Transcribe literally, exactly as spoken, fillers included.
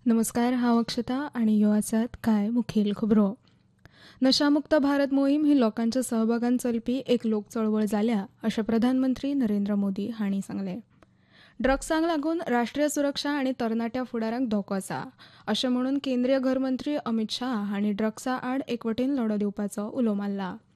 नमस्कार, हांव अक्षता आनी ह्यो आसात कांय मुखेल खबरो. नशामुक्त भारत मोहीम ही लोकांच्या सहभागान चलपी एक लोक चळवळ जाल्या अशें प्रधानमंत्री नरेंद्र मोदी हांणी सांगलें. ड्रग्सांक लागून राष्ट्रीय सुरक्षा आनी तरणाट्या फुडाराक धोको आसा अशें म्हणून केंद्रीय घर मंत्री अमीत शाह हांणी ड्रग्सा आड एकवटीन लढो दिवपाचो उलो मारला.